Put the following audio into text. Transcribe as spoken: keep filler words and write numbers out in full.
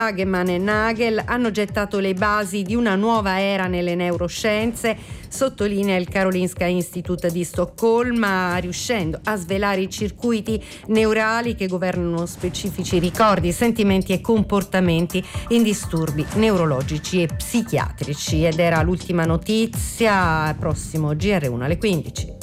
Hagemann e Nagel hanno gettato le basi di una nuova era nelle neuroscienze, sottolinea il Karolinska Institute di Stoccolma, riuscendo a svelare i circuiti neurali che governano specifici ricordi, sentimenti e comportamenti in disturbi neurologici e psichiatrici. Ed era l'ultima notizia, prossimo G R uno alle quindici.